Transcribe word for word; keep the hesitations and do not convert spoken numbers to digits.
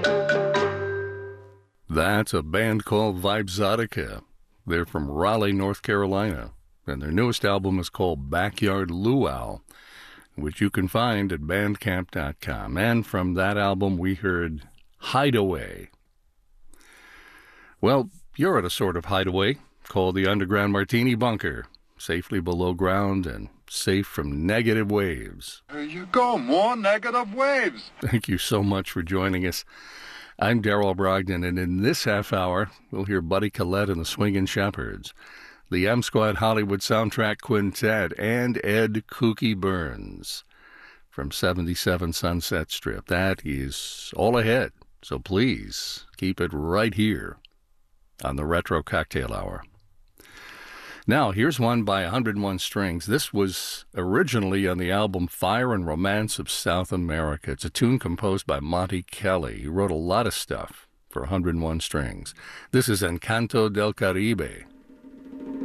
That's a band called Vibexotica. They're from Raleigh, North Carolina, and their newest album is called Backyard Luau, which you can find at bandcamp dot com. And from that album, we heard Hideaway. Well, you're at a sort of hideaway called the Underground Martini Bunker, safely below ground and safe from negative waves. There you go, more negative waves. Thank you so much for joining us. I'm Darrell Brogdon, and in this half hour, we'll hear Buddy Collette and the Swingin' Shepherds, the M Squad Hollywood Soundtrack Quintet, and Ed Kooky Burns from seventy-seven Sunset Strip. That is all ahead, so please keep it right here on the Retro Cocktail Hour. Now, here's one by one oh one Strings. This was originally on the album Fire and Romance of South America. It's a tune composed by Monte Kelly. He wrote a lot of stuff for one oh one Strings. This is Encanto del Caribe.